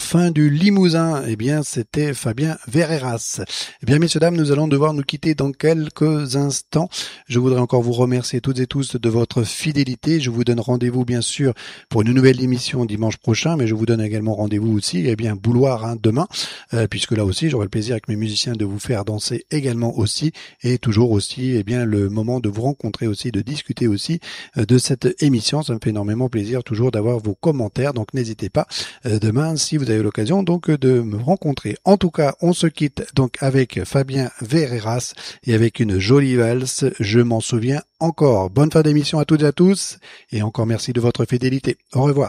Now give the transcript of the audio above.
fin du Limousin, eh bien c'était Fabien Verreras. Eh bien messieurs dames, nous allons devoir nous quitter dans quelques instants. Je voudrais encore vous remercier toutes et tous de votre fidélité. Je vous donne rendez-vous bien sûr pour une nouvelle émission dimanche prochain, mais je vous donne également rendez-vous aussi, eh bien bouloir demain, puisque là aussi j'aurai le plaisir avec mes musiciens de vous faire danser également aussi, et toujours aussi eh bien le moment de vous rencontrer aussi, de discuter aussi de cette émission. Ça me fait énormément plaisir toujours d'avoir vos commentaires, donc n'hésitez pas demain si vous avez l'occasion donc de me rencontrer. En tout cas, on se quitte donc avec Fabien Verreras et avec une jolie valse, je m'en souviens encore. Bonne fin d'émission à toutes et à tous, et encore merci de votre fidélité. Au revoir.